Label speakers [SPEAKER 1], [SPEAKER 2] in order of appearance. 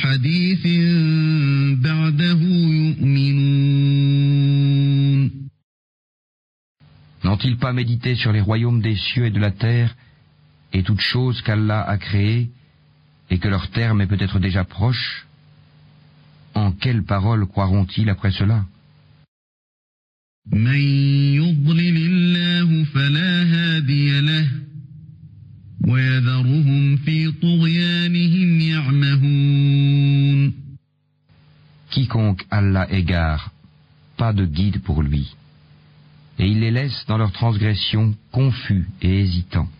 [SPEAKER 1] حديث بعده يؤمنون.
[SPEAKER 2] N'ont-ils pas médité sur les royaumes des cieux et de la terre, et toutes choses qu'Allah a créées, et que leur terme est peut-être déjà proche? En quelles paroles croiront-ils après cela?
[SPEAKER 1] من يضلل الله فلا هادي له ويذرهم في طغيانهم يعمهون.
[SPEAKER 2] Quiconque Allah égare, pas de guide pour lui, et il les laisse dans leur transgression confus et hésitants.